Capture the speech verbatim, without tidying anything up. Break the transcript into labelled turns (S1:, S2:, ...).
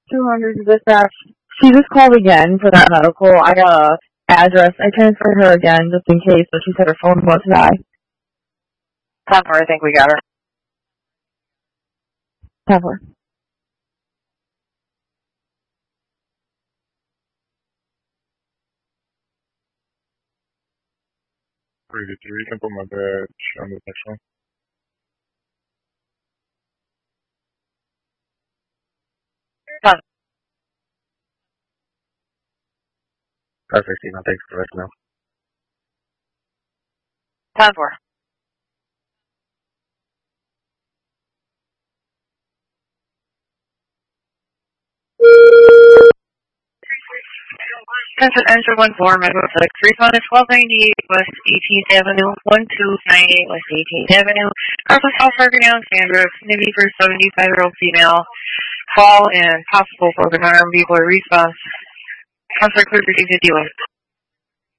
S1: two hundred to dispatch. She just called again for that medical. I got a address. I transferred her again just in case, but she said her phone won't die.
S2: ten four, I think we got her.
S1: ten four.
S3: Pretty three, you can put my badge on the next one.
S2: ten.
S3: Perfect, Steve. Thanks for letting know.
S2: ten four.
S4: Consent Answer one four, Mega Flex. Refund is twelve ninety-eight West eighteenth Avenue, one two nine eight West eighteenth Avenue. Carpus Alphargo down Sandra, Nibby for seventy-five-year-old female. Fall and possible broken arm, before response. Counselor Clear fifty-one.